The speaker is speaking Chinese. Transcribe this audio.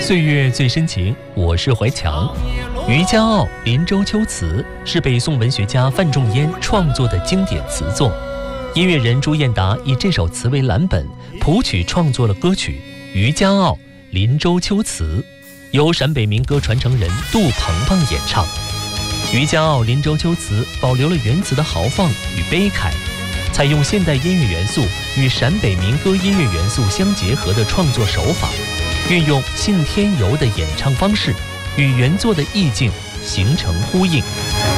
岁月最深情，我是怀强。《渔家傲·林州秋词》是北宋文学家范仲淹创作的经典词作。音乐人朱燕达以这首词为蓝本，谱曲创作了歌曲《渔家傲·林州秋词》，由陕北民歌传承人杜鹏鹏演唱。《渔家傲·林州秋词》保留了原词的豪放与悲慨，采用现代音乐元素与陕北民歌音乐元素相结合的创作手法，运用信天游的演唱方式，与原作的意境形成呼应。